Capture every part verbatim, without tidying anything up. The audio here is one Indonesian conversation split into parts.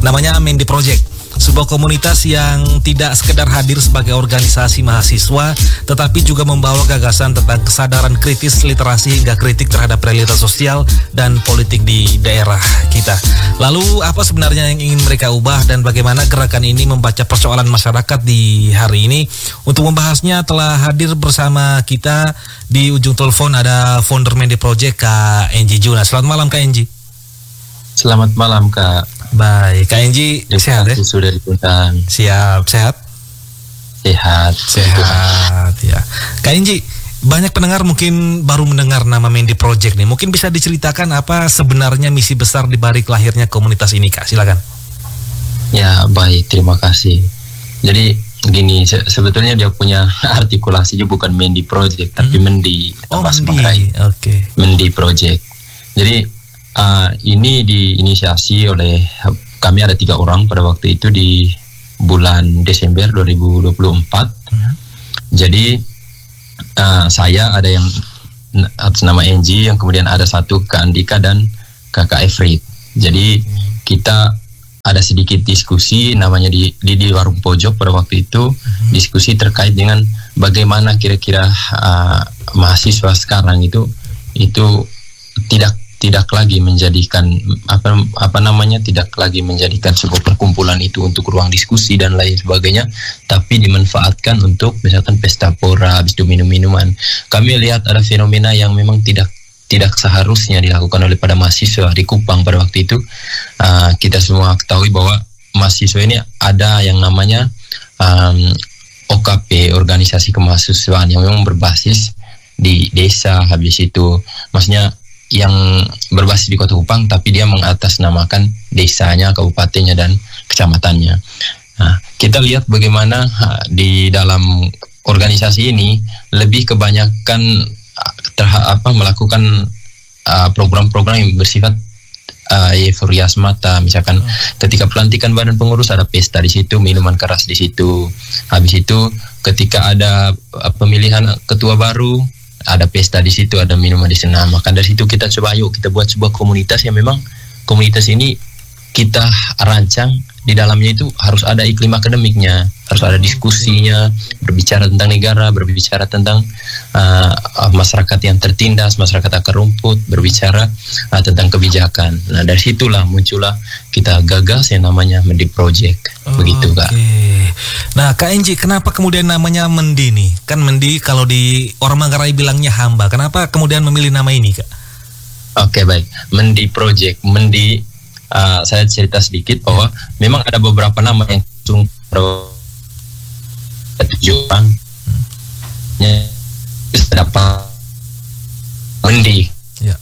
Namanya Mendi Project, sebuah komunitas yang tidak sekedar hadir sebagai organisasi mahasiswa, tetapi juga membawa gagasan tentang kesadaran kritis, literasi hingga kritik terhadap realitas sosial dan politik di daerah kita. Lalu apa sebenarnya yang ingin mereka ubah dan bagaimana gerakan ini membaca persoalan masyarakat di hari ini? Untuk membahasnya telah hadir bersama kita di ujung telepon ada founder Mendi Project, Kak Enji Juna. Selamat malam, Kak Enji. Selamat malam, Kak. Baik, Kak Enji sehat ya? Sudah diundang. Siap, sehat? Sehat. Sehat ya. Kak Enji, banyak pendengar mungkin baru mendengar nama Mendi Project nih. Mungkin bisa diceritakan apa sebenarnya misi besar di balik lahirnya komunitas ini, Kak? Silakan. Ya, baik, terima kasih. Jadi gini, se- sebetulnya dia punya artikulasinya bukan Mendi Project, hmm. tapi Mendi. Oh, Mendi. Oke. Okay. Mendi Project. Jadi Uh, ini diinisiasi oleh kami, ada tiga orang pada waktu itu di bulan Desember dua ribu dua puluh empat. Hmm. Jadi uh, saya ada yang atas nama Enji, yang kemudian ada satu Kak Andika dan Kakak Efrit. Jadi kita ada sedikit diskusi namanya di di, di warung pojok pada waktu itu, hmm. diskusi terkait dengan bagaimana kira-kira uh, mahasiswa sekarang itu itu tidak tidak lagi menjadikan apa apa namanya tidak lagi menjadikan sebuah perkumpulan itu untuk ruang diskusi dan lain sebagainya, tapi dimanfaatkan untuk misalkan pesta pora, habis itu minum-minuman. Kami lihat ada fenomena yang memang tidak tidak seharusnya dilakukan oleh pada mahasiswa di Kupang pada waktu itu. Uh, kita semua ketahui bahwa mahasiswa ini ada yang namanya um, O K P, organisasi kemahasiswaan, yang memang berbasis di desa, habis itu maksudnya yang berbasis di Kota Kupang, tapi dia mengatasnamakan desanya, kabupatennya, dan kecamatannya. Nah, kita lihat bagaimana ha, di dalam organisasi ini lebih kebanyakan terha, apa, melakukan uh, program-program yang bersifat uh, euforia semata. Misalkan hmm. ketika pelantikan badan pengurus ada pesta di situ, minuman keras di situ. Habis itu ketika ada uh, pemilihan ketua baru, ada pesta di situ, ada minuman di sana. Maka dari situ kita coba, yuk kita buat sebuah komunitas yang memang komunitas ini kita rancang, di dalamnya itu harus ada iklim akademiknya, harus ada diskusinya, berbicara tentang negara, berbicara tentang uh, masyarakat yang tertindas, masyarakat akar rumput, berbicara uh, tentang kebijakan. Nah, dari situlah muncullah kita gagas yang namanya Mendi Project. Oh, begitu, Kak. Okay. Nah, Kak Enji, kenapa kemudian namanya Mendi nih? Kan Mendi kalau di orang Manggarai bilangnya hamba. Kenapa kemudian memilih nama ini, Kak? Oke, okay, baik. Mendi Project. Mendi, uh, saya cerita sedikit bahwa yeah. memang ada beberapa nama yang langsung tujuan hmm. dapat Mendi. Yeah.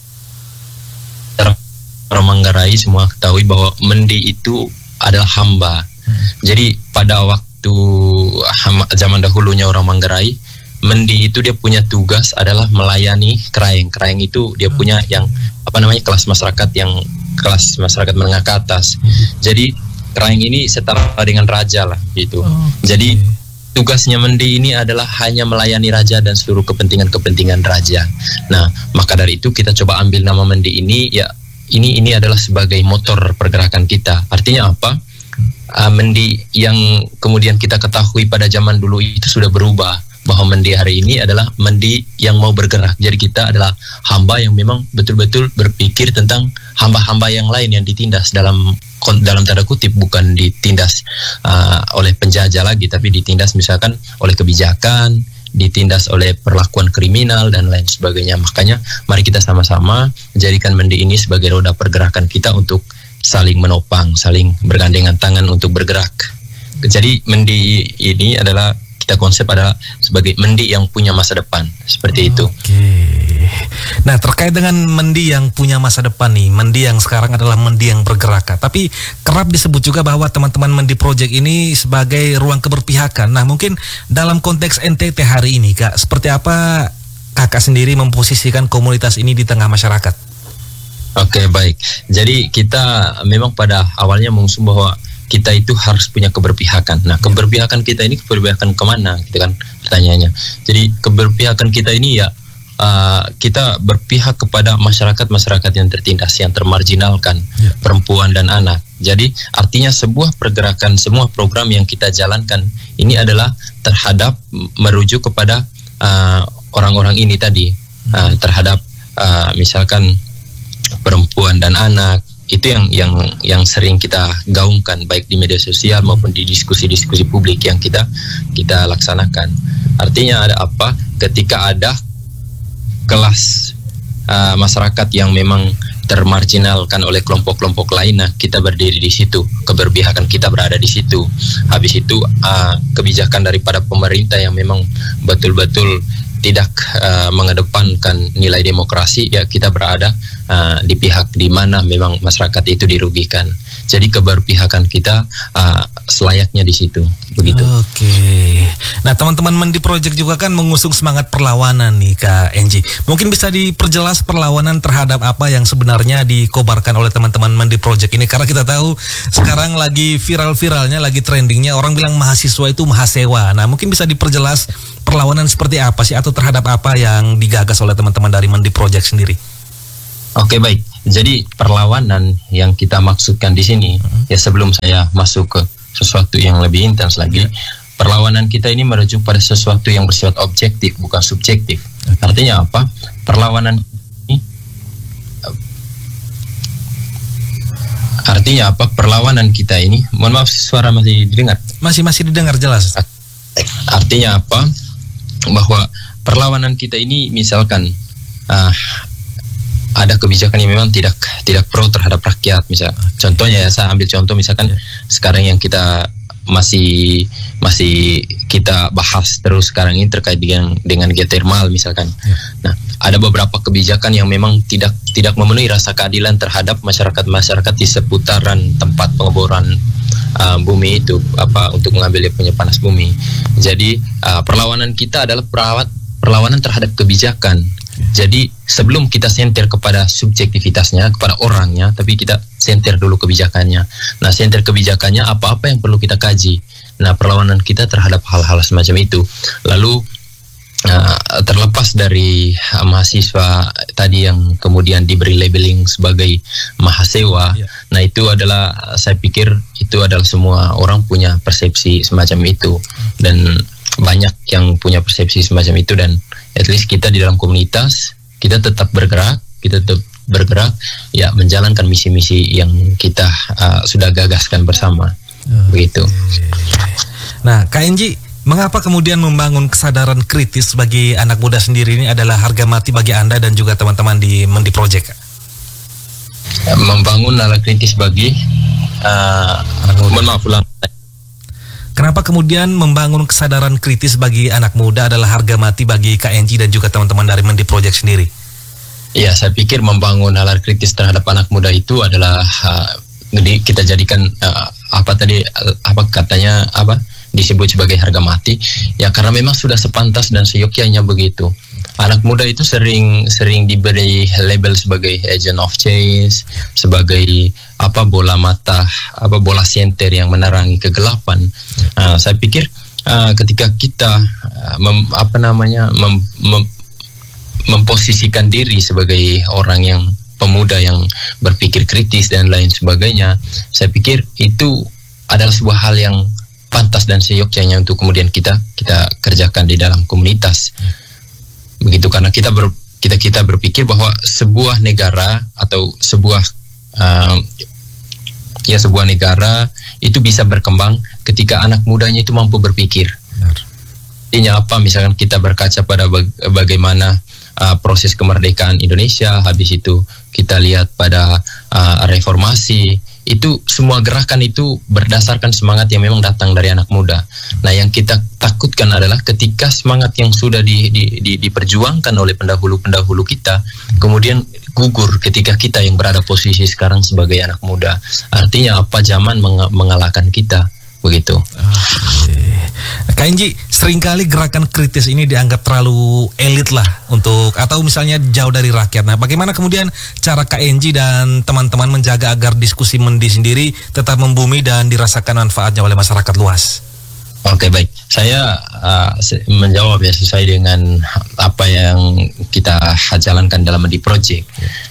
Orang Manggarai semua ketahui bahwa Mendi itu adalah hamba. Hmm. Jadi pada waktu zaman dahulunya orang Manggarai, Mendi itu dia punya tugas adalah melayani Kraeng. Kraeng itu dia hmm. punya yang apa namanya kelas masyarakat yang kelas masyarakat menengah ke atas. Hmm. Jadi Kraeng ini setara dengan raja lah gitu. Oh, okay. Jadi tugasnya Mendi ini adalah hanya melayani raja dan seluruh kepentingan-kepentingan raja. Nah, maka dari itu kita coba ambil nama Mendi ini, ya ini ini adalah sebagai motor pergerakan kita. Artinya apa? Uh, Mendi yang kemudian kita ketahui pada zaman dulu itu sudah berubah, bahwa Mendi hari ini adalah Mendi yang mau bergerak. Jadi kita adalah hamba yang memang betul-betul berpikir tentang hamba-hamba yang lain yang ditindas dalam dalam tanda kutip, bukan ditindas uh, oleh penjajah lagi, tapi ditindas misalkan oleh kebijakan, ditindas oleh perlakuan kriminal dan lain sebagainya. Makanya mari kita sama-sama menjadikan Mendi ini sebagai roda pergerakan kita untuk saling menopang, saling bergandengan tangan untuk bergerak. Jadi Mendi ini adalah, kita konsep adalah sebagai Mendi yang punya masa depan, seperti itu. Oke. Nah, terkait dengan Mendi yang punya masa depan nih, Mendi yang sekarang adalah Mendi yang bergerak. Tapi kerap disebut juga bahwa teman-teman Mendi Project ini sebagai ruang keberpihakan. Nah, mungkin dalam konteks N T T hari ini, Kak, seperti apa Kakak sendiri memposisikan komunitas ini di tengah masyarakat? Oke, baik. Jadi kita memang pada awalnya mengusung bahwa kita itu harus punya keberpihakan. Nah, keberpihakan kita ini keberpihakan kemana? Gitu kan pertanyaannya. Jadi keberpihakan kita ini ya uh, kita berpihak kepada masyarakat-masyarakat yang tertindas, yang termarginalkan, ya. Perempuan dan anak. Jadi artinya sebuah pergerakan, semua program yang kita jalankan ini adalah terhadap merujuk kepada uh, orang-orang ini tadi, uh, terhadap uh, misalkan perempuan dan anak. Itu yang yang yang sering kita gaungkan baik di media sosial maupun di diskusi-diskusi publik yang kita kita laksanakan. Artinya ada apa? Ketika ada kelas uh, masyarakat yang memang termarginalkan oleh kelompok-kelompok lain, nah kita berdiri di situ, keberpihakan kita berada di situ. Habis itu uh, kebijakan daripada pemerintah yang memang betul-betul tidak uh, mengedepankan nilai demokrasi, ya kita berada uh, di pihak di mana memang masyarakat itu dirugikan. Jadi keberpihakan kita uh, selayaknya di situ, begitu. Oke. Nah, teman-teman Mendi Project juga kan mengusung semangat perlawanan nih, Kak Enji. Mungkin bisa diperjelas perlawanan terhadap apa yang sebenarnya dikobarkan oleh teman-teman Mendi Project ini, karena kita tahu sekarang lagi viral-viralnya, lagi trendingnya orang bilang mahasiswa itu mahasewa. Nah, mungkin bisa diperjelas perlawanan seperti apa sih, atau terhadap apa yang digagas oleh teman-teman dari Mendi Project sendiri? Oke, baik. Jadi perlawanan yang kita maksudkan di sini, uh-huh. ya sebelum saya masuk ke sesuatu yang lebih intens lagi, yeah. perlawanan kita ini merujuk pada sesuatu yang bersifat objektif, bukan subjektif. Okay. Artinya apa? Perlawanan ini artinya apa? Perlawanan kita ini, mohon maaf suara masih didengar? Masih masih didengar jelas. Artinya apa? Bahwa perlawanan kita ini misalkan uh, ada kebijakan yang memang tidak tidak pro terhadap rakyat, misal. Contohnya ya, saya ambil contoh misalkan yeah. sekarang yang kita masih masih kita bahas terus sekarang ini terkait dengan dengan geothermal misalkan. Yeah. Nah, ada beberapa kebijakan yang memang tidak tidak memenuhi rasa keadilan terhadap masyarakat-masyarakat di seputaran tempat pengeboran uh, bumi itu, apa untuk mengambil punya panas bumi. Jadi uh, perlawanan kita adalah perawat perlawanan terhadap kebijakan. Jadi sebelum kita senter kepada subjektivitasnya, kepada orangnya, tapi kita senter dulu kebijakannya. Nah, senter kebijakannya apa-apa yang perlu kita kaji. Nah, perlawanan kita terhadap hal-hal semacam itu. Lalu uh, terlepas dari uh, mahasiswa tadi yang kemudian diberi labeling sebagai mahasewa, yeah. nah itu adalah, saya pikir itu adalah semua orang punya persepsi semacam itu, dan banyak yang punya persepsi semacam itu, dan at least kita di dalam komunitas kita tetap bergerak, kita tetap bergerak ya menjalankan misi-misi yang kita uh, sudah gagaskan bersama. Oh, begitu. Nah, Kak Enji, mengapa kemudian membangun kesadaran kritis bagi anak muda sendiri ini adalah harga mati bagi Anda dan juga teman-teman di Mendi Project? Membangun nalar kritis bagi uh, anak muda. Mohon maaf, ulang. Kenapa kemudian membangun kesadaran kritis bagi anak muda adalah harga mati bagi Kak Enji dan juga teman-teman dari Mendi Project sendiri? Ya, saya pikir membangun nalar kritis terhadap anak muda itu adalah uh, kita jadikan uh, apa tadi uh, apa katanya apa disebut sebagai harga mati. Ya, karena memang sudah sepantas dan seyogyanya begitu. Anak muda itu sering sering diberi label sebagai agent of change, sebagai apa bola mata, apa bola senter yang menerangi kegelapan. Uh, saya pikir uh, ketika kita uh, mem, apa namanya mem, mem, memposisikan diri sebagai orang yang pemuda yang berpikir kritis dan lain sebagainya, saya pikir itu adalah sebuah hal yang pantas dan seyogyanya untuk kemudian kita kita kerjakan di dalam komunitas. Begitu, karena kita ber, kita kita berpikir bahwa sebuah negara atau sebuah uh, ya sebuah negara itu bisa berkembang ketika anak mudanya itu mampu berpikir. Artinya apa? Misalkan kita berkaca pada baga- bagaimana uh, proses kemerdekaan Indonesia, habis itu kita lihat pada uh, reformasi, itu semua gerakan itu berdasarkan semangat yang memang datang dari anak muda. Nah, yang kita takutkan adalah ketika semangat yang sudah di, di, di, diperjuangkan oleh pendahulu-pendahulu kita kemudian gugur ketika kita yang berada posisi sekarang sebagai anak muda. Artinya apa? Zaman meng- mengalahkan kita. Begitu. Okay. Kak Enji, seringkali gerakan kritis ini dianggap terlalu elit lah untuk, atau misalnya jauh dari rakyat. Nah, bagaimana kemudian cara Kak Enji dan teman-teman menjaga agar diskusi Mendi sendiri tetap membumi dan dirasakan manfaatnya oleh masyarakat luas? Oke, baik. Saya uh, menjawab ya sesuai dengan apa yang kita jalankan dalam Mendi Project.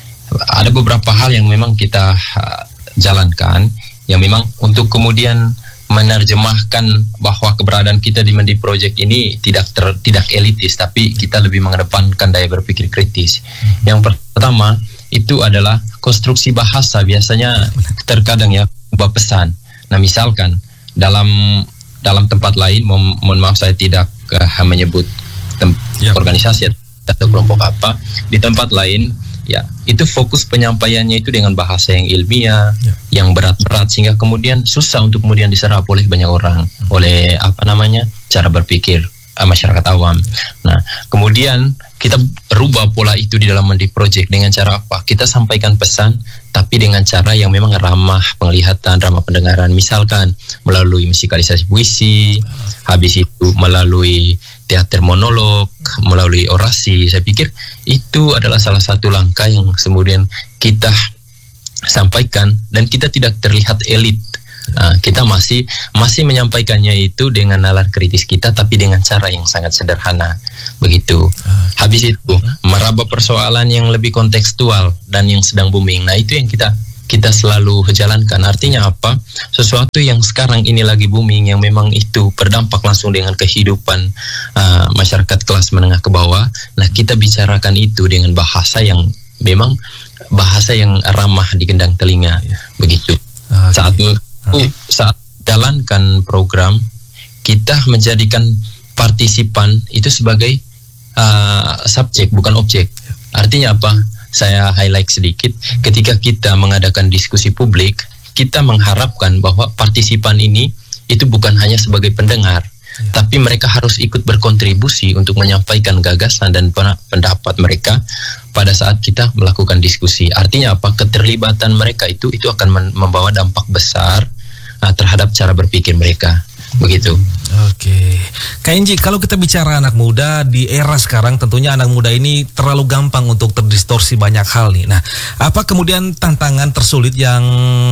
Ada beberapa hal yang memang kita uh, jalankan yang memang untuk kemudian menerjemahkan bahwa keberadaan kita di Mendi Project ini tidak ter, tidak elitis, tapi kita lebih mengedepankan daya berpikir kritis. Yang pertama itu adalah konstruksi bahasa. Biasanya terkadang ya ubah pesan. Nah, misalkan dalam dalam tempat lain, mo mohon maaf saya tidak uh, menyebut yep. organisasi atau kelompok apa, di tempat lain ya itu fokus penyampaiannya itu dengan bahasa yang ilmiah, yep. yang berat-berat sehingga kemudian susah untuk kemudian diserap oleh banyak orang, hmm. oleh apa namanya cara berpikir uh, masyarakat awam. Nah, kemudian kita rubah pola itu di dalam Mendi Project dengan cara apa? Kita sampaikan pesan tapi dengan cara yang memang ramah penglihatan, ramah pendengaran. Misalkan melalui musikalisasi puisi, habis itu melalui teater monolog, melalui orasi. Saya pikir itu adalah salah satu langkah yang kemudian kita sampaikan dan kita tidak terlihat elit. Nah, kita masih masih menyampaikannya itu dengan nalar kritis kita tapi dengan cara yang sangat sederhana begitu. Habis itu meraba persoalan yang lebih kontekstual dan yang sedang booming. Nah, itu yang kita kita selalu jalankan. Artinya apa? Sesuatu yang sekarang ini lagi booming yang memang itu berdampak langsung dengan kehidupan uh, masyarakat kelas menengah ke bawah. Nah, kita bicarakan itu dengan bahasa yang memang bahasa yang ramah di gendang telinga begitu. Okay. Saat Uh, saat jalankan program kita menjadikan partisipan itu sebagai uh, subjek bukan objek. Artinya apa? Saya highlight sedikit. Ketika kita mengadakan diskusi publik, kita mengharapkan bahwa partisipan ini itu bukan hanya sebagai pendengar, ya. tapi mereka harus ikut berkontribusi untuk menyampaikan gagasan dan pendapat mereka pada saat kita melakukan diskusi. Artinya apa? Keterlibatan mereka itu itu akan membawa dampak besar uh, terhadap cara berpikir mereka. Begitu. Oke, Kak Enji, kalau kita bicara anak muda di era sekarang, tentunya anak muda ini terlalu gampang untuk terdistorsi banyak hal nih. Nah, apa kemudian tantangan tersulit yang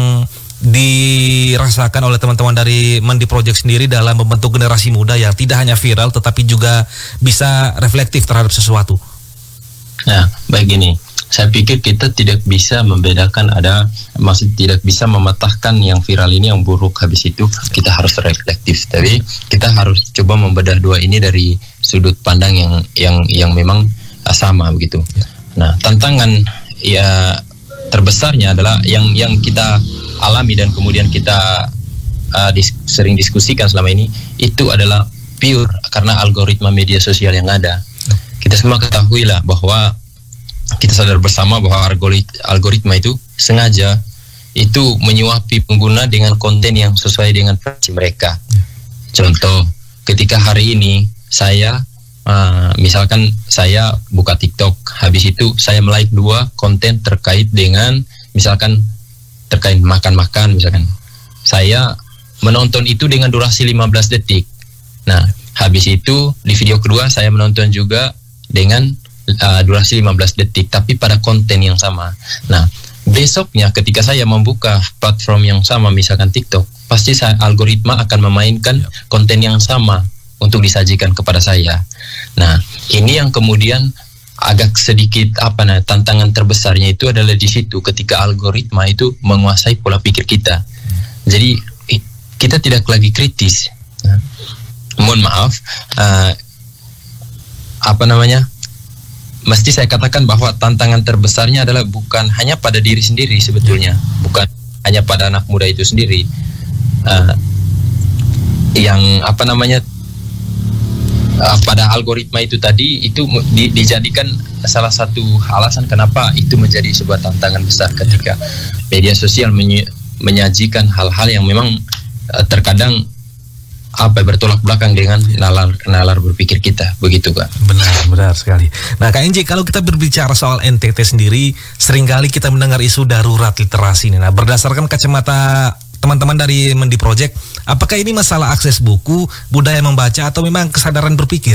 dirasakan oleh teman-teman dari Mendi Project sendiri dalam membentuk generasi muda yang tidak hanya viral tetapi juga bisa reflektif terhadap sesuatu? Nah, baik gini. Saya pikir kita tidak bisa membedakan ada, maksud tidak bisa mematahkan yang viral ini yang buruk, habis itu kita harus reflektif. Tapi kita harus coba membedah dua ini dari sudut pandang yang yang yang memang sama begitu. Nah, tantangan ya terbesarnya adalah yang yang kita alami dan kemudian kita uh, dis, sering diskusikan selama ini itu adalah pure karena algoritma media sosial yang ada. Kita semua ketahui lah bahwa kita sadar bersama bahwa algoritma itu sengaja itu menyuapi pengguna dengan konten yang sesuai dengan preferensi mereka. Contoh, ketika hari ini saya uh, misalkan saya buka TikTok, habis itu saya like dua konten terkait dengan misalkan terkait makan-makan misalkan. Saya menonton itu dengan durasi lima belas detik. Nah, habis itu di video kedua saya menonton juga dengan Uh, durasi lima belas detik tapi pada konten yang sama. Nah, besoknya ketika saya membuka platform yang sama misalkan TikTok, pasti saya, algoritma akan memainkan konten yang sama untuk disajikan kepada saya. Nah, ini yang kemudian agak sedikit apa nah tantangan terbesarnya itu adalah di situ ketika algoritma itu menguasai pola pikir kita. Jadi kita tidak lagi kritis. Nah, mohon maaf uh, apa namanya mesti saya katakan bahwa tantangan terbesarnya adalah bukan hanya pada diri sendiri sebetulnya, bukan hanya pada anak muda itu sendiri. Uh, yang apa namanya uh, pada algoritma itu tadi itu di, dijadikan salah satu alasan kenapa itu menjadi sebuah tantangan besar ketika media sosial menye, menyajikan hal-hal yang memang uh, terkadang apa bertolak belakang dengan nalar nalar berpikir kita, begitu Kak. Benar, benar sekali. Nah, Kak Enji, kalau kita berbicara soal N T T sendiri, seringkali kita mendengar isu darurat literasi nih. Nah, berdasarkan kacamata teman-teman dari Mendi Project, apakah ini masalah akses buku, budaya membaca, atau memang kesadaran berpikir?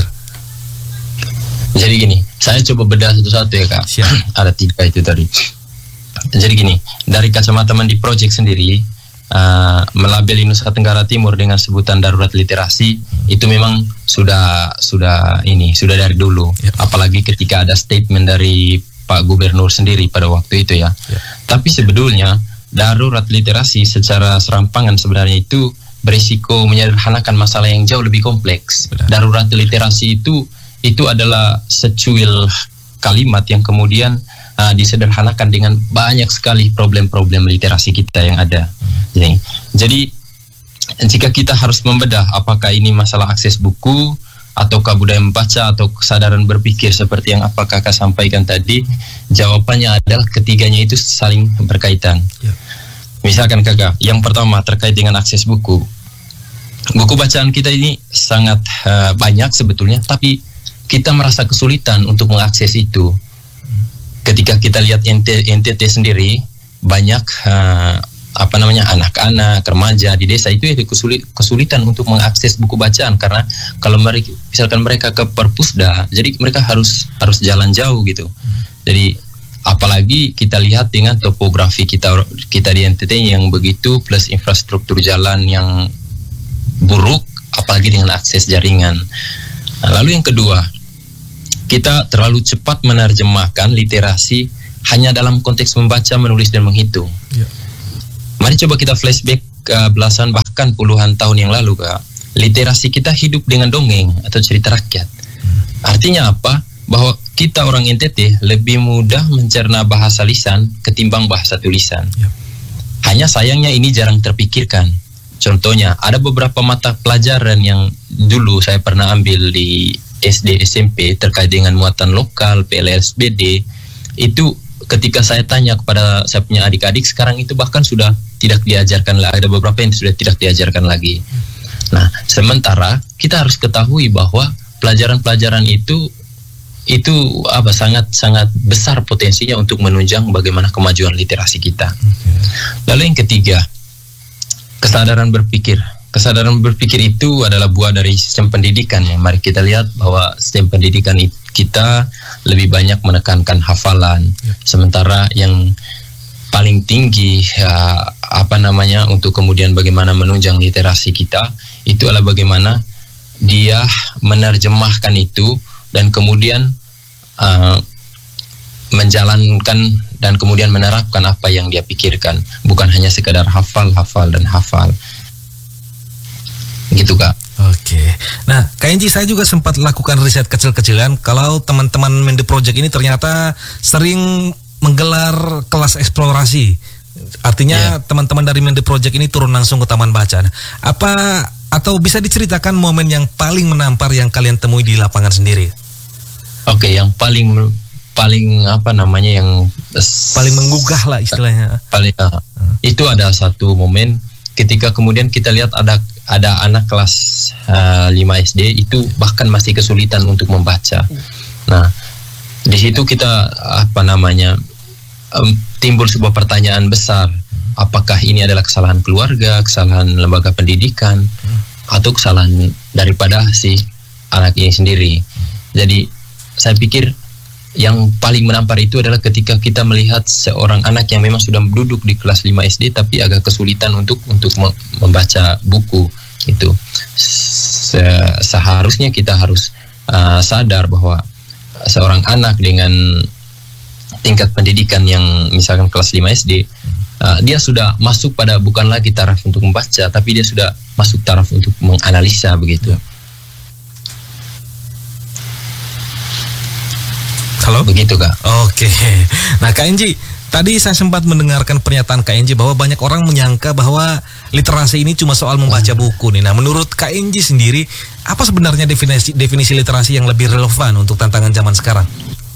Jadi gini, saya coba bedah satu-satu ya Kak. Siap. Ada tiga itu tadi. Jadi gini, dari kacamata Mendi Project sendiri, uh, melabeli Nusa Tenggara Timur dengan sebutan darurat literasi hmm. itu memang sudah sudah ini sudah dari dulu. Ya. Apalagi ketika ada statement dari Pak Gubernur sendiri pada waktu itu ya. ya. Tapi sebetulnya darurat literasi secara serampangan sebenarnya itu berisiko menyederhanakan masalah yang jauh lebih kompleks. Benar. Darurat literasi itu itu adalah secuil kalimat yang kemudian uh, disederhanakan dengan banyak sekali problem-problem literasi kita yang ada. Hmm. Jadi, jadi jika kita harus membedah apakah ini masalah akses buku ataukah budaya membaca atau kesadaran berpikir seperti yang apa kakak sampaikan tadi, jawabannya adalah ketiganya itu saling berkaitan. Ya. Misalkan kakak, yang pertama terkait dengan akses buku. Buku bacaan kita ini sangat uh, banyak sebetulnya, tapi kita merasa kesulitan untuk mengakses itu. Ketika kita lihat N T T sendiri, banyak uh, apa namanya anak-anak, remaja di desa itu itu kesulit, kesulitan untuk mengakses buku bacaan karena kalau mereka misalkan mereka ke perpusda, jadi mereka harus harus jalan jauh gitu. Jadi apalagi kita lihat dengan topografi kita kita di N T T yang begitu plus infrastruktur jalan yang buruk, apalagi dengan akses jaringan. Nah, lalu yang kedua, kita terlalu cepat menerjemahkan literasi hanya dalam konteks membaca, menulis, dan menghitung. Ya. Mari coba kita flashback uh, belasan bahkan puluhan tahun yang lalu, Kak. Literasi kita hidup dengan dongeng atau cerita rakyat. Hmm. Artinya apa? Bahwa kita orang N T T lebih mudah mencerna bahasa lisan ketimbang bahasa tulisan. Ya. Hanya sayangnya ini jarang terpikirkan. Contohnya, ada beberapa mata pelajaran yang dulu saya pernah ambil di S D S M P terkait dengan muatan lokal, P L S B D. Itu ketika saya tanya kepada saya punya adik-adik, sekarang itu bahkan sudah tidak diajarkan lagi. Ada beberapa yang sudah tidak diajarkan lagi. Nah, sementara kita harus ketahui bahwa pelajaran-pelajaran itu itu apa sangat sangat besar potensinya untuk menunjang bagaimana kemajuan literasi kita. Lalu yang ketiga, kesadaran berpikir. Kesadaran berpikir itu adalah buah dari sistem pendidikan ya. Mari kita lihat bahwa sistem pendidikan kita lebih banyak menekankan hafalan, ya. Sementara yang paling tinggi ya, apa namanya untuk kemudian bagaimana menunjang literasi kita itu adalah bagaimana dia menerjemahkan itu dan kemudian uh, menjalankan dan kemudian menerapkan apa yang dia pikirkan, bukan hanya sekadar hafal, hafal, dan hafal. Gitu, Kak. Oke. Nah, Kak Enji, saya juga sempat lakukan riset kecil-kecilan kalau teman-teman Mende Project ini ternyata sering menggelar kelas eksplorasi. Artinya yeah. teman-teman dari Mende Project ini turun langsung ke taman bacaan. Apa atau bisa diceritakan momen yang paling menampar yang kalian temui di lapangan sendiri? Oke, yang paling paling apa namanya yang paling menggugah lah istilahnya. Paling uh, hmm. itu ada satu momen ketika kemudian kita lihat ada ada anak kelas uh, lima S D itu bahkan masih kesulitan untuk membaca. Nah, di situ kita apa namanya um, timbul sebuah pertanyaan besar. Apakah ini adalah kesalahan keluarga, kesalahan lembaga pendidikan, hmm. atau kesalahan daripada si anak ini sendiri? Jadi saya pikir yang paling menampar itu adalah ketika kita melihat seorang anak yang memang sudah duduk di kelas lima S D tapi agak kesulitan untuk untuk membaca buku itu. Se seharusnya kita harus uh, sadar bahwa seorang anak dengan tingkat pendidikan yang misalkan kelas lima S D, uh, dia sudah masuk pada bukan lagi taraf untuk membaca, tapi dia sudah masuk taraf untuk menganalisa begitu. Halo? Begitu, Kak. Oke. Nah, Kak Enji, tadi saya sempat mendengarkan pernyataan Kak Enji bahwa banyak orang menyangka bahwa literasi ini cuma soal membaca buku nih. Nah, menurut Kak Enji sendiri, apa sebenarnya definisi definisi literasi yang lebih relevan untuk tantangan zaman sekarang?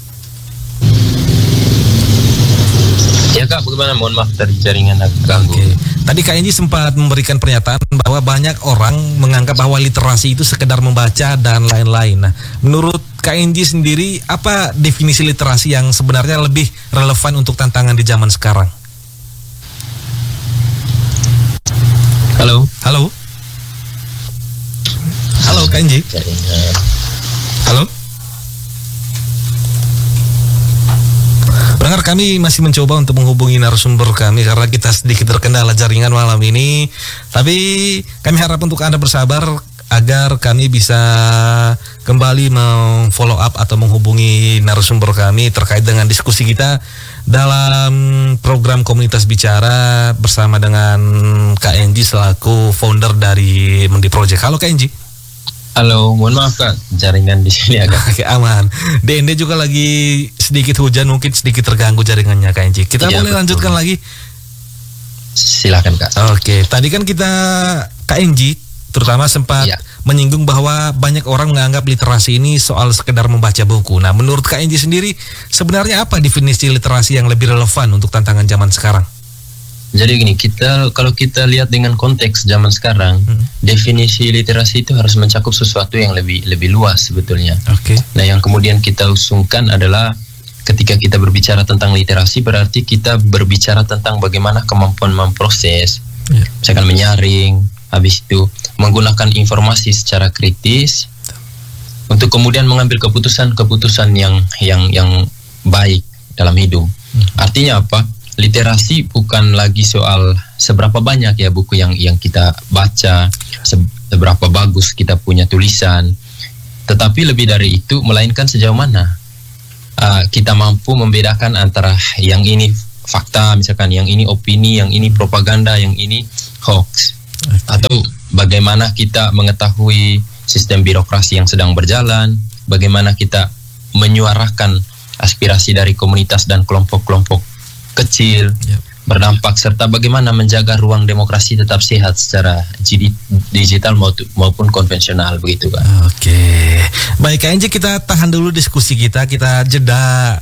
Ya, Kak, bagaimana? Mohon maaf tadi jaringan agak ganggu. Oke. Tadi Kak Enji sempat memberikan pernyataan bahwa banyak orang menganggap bahwa literasi itu sekedar membaca dan lain-lain. Nah, menurut Kak Enji sendiri, apa definisi literasi yang sebenarnya lebih relevan untuk tantangan di zaman sekarang? Halo. Halo. Halo, Kak Enji. Halo. Benar Kak kami masih mencoba untuk menghubungi narasumber kami karena kita sedikit terkendala jaringan malam ini. Tapi kami harap untuk Anda bersabar agar kami bisa kembali memfollow up atau menghubungi narasumber kami terkait dengan diskusi kita dalam program Komunitas Bicara bersama dengan Kak Enji selaku founder dari Mendi Project. Halo Kak Enji. Halo, mohon maaf Kak, jaringan di sini agak Oke, aman. D N D juga lagi sedikit hujan, mungkin sedikit terganggu jaringannya Kak Enji. Kita ya, boleh betul. lanjutkan lagi? Silakan Kak. Oke, tadi kan kita Kak Enji terutama sempat ya. menyinggung bahwa banyak orang menganggap literasi ini soal sekedar membaca buku. Nah, menurut Kak Enji sendiri, sebenarnya apa definisi literasi yang lebih relevan untuk tantangan zaman sekarang? Jadi gini, kita kalau kita lihat dengan konteks zaman sekarang, hmm. definisi literasi itu harus mencakup sesuatu yang lebih lebih luas sebetulnya. Oke. Okay. Nah, yang kemudian kita usungkan adalah ketika kita berbicara tentang literasi, berarti kita berbicara tentang bagaimana kemampuan memproses, yeah. misalkan menyaring, habis itu menggunakan informasi secara kritis untuk kemudian mengambil keputusan-keputusan yang yang yang baik dalam hidup. Hmm. Artinya apa? Literasi bukan lagi soal seberapa banyak ya buku yang yang kita baca, seberapa bagus kita punya tulisan, tetapi lebih dari itu, melainkan sejauh mana uh, kita mampu membedakan antara yang ini fakta, misalkan yang ini opini, yang ini propaganda, yang ini hoax, atau bagaimana kita mengetahui sistem birokrasi yang sedang berjalan, bagaimana kita menyuarakan aspirasi dari komunitas dan kelompok-kelompok kecil, yep. berdampak, serta bagaimana menjaga ruang demokrasi tetap sehat secara digital maupun konvensional, begitu Pak. Oke, baik Kak Enji, kita tahan dulu diskusi kita, kita jeda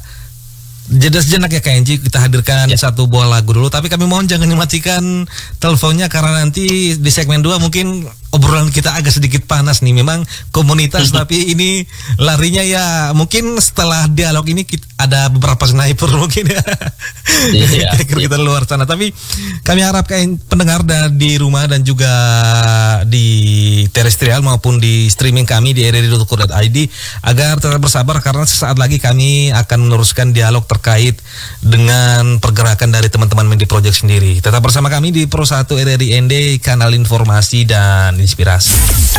jeda sejenak ya Kak Enji, kita hadirkan ya. satu buah lagu dulu, tapi kami mohon jangan dimatikan teleponnya karena nanti di segmen dua mungkin obrolan kita agak sedikit panas nih, memang komunitas tapi ini larinya ya mungkin setelah dialog ini kita, ada beberapa sniper mungkin ya, yeah, kita yeah. luar sana. Tapi kami harap pendengar di rumah dan juga di terestrial maupun di streaming kami di r r i dot co dot i d agar tetap bersabar karena sesaat lagi kami akan meneruskan dialog terkait dengan pergerakan dari teman-teman Mendi Project sendiri. Tetap bersama kami di Pro satu R R I N D, kanal informasi dan inspirasi.